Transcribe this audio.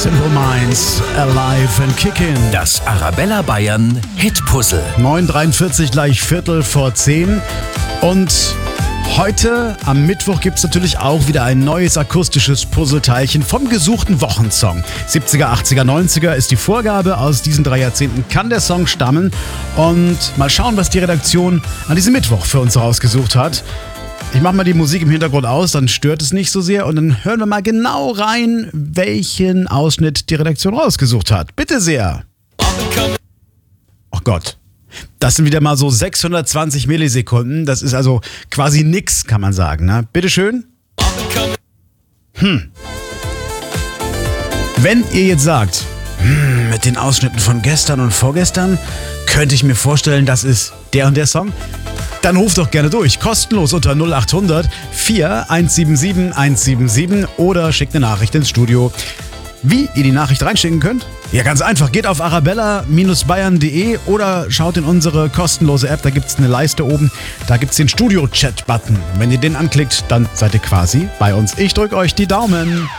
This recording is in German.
Simple Minds, Alive and Kickin'. Das Arabella Bayern Hitpuzzle. 9:43 gleich 9:45. Und heute am Mittwoch gibt es natürlich auch wieder ein neues akustisches Puzzleteilchen vom gesuchten Wochensong. 70er, 80er, 90er ist die Vorgabe. Aus diesen 3 Jahrzehnten kann der Song stammen. Und mal schauen, was die Redaktion an diesem Mittwoch für uns rausgesucht hat. Ich mache mal die Musik im Hintergrund aus, dann stört es nicht so sehr. Und dann hören wir mal genau rein, welchen Ausschnitt die Redaktion rausgesucht hat. Bitte sehr. Oh Gott. Das sind wieder mal so 620 Millisekunden. Das ist also quasi nix, kann man sagen. Ne? Bitteschön. Wenn ihr jetzt sagt, mit den Ausschnitten von gestern und vorgestern könnte ich mir vorstellen, das ist der und der Song, dann ruft doch gerne durch. Kostenlos unter 0800 4177 177 oder schickt eine Nachricht ins Studio. Wie ihr die Nachricht reinschicken könnt? Ja, ganz einfach. Geht auf arabella-bayern.de oder schaut in unsere kostenlose App. Da gibt es eine Leiste oben. Da gibt es den Studio-Chat-Button. Wenn ihr den anklickt, dann seid ihr quasi bei uns. Ich drücke euch die Daumen.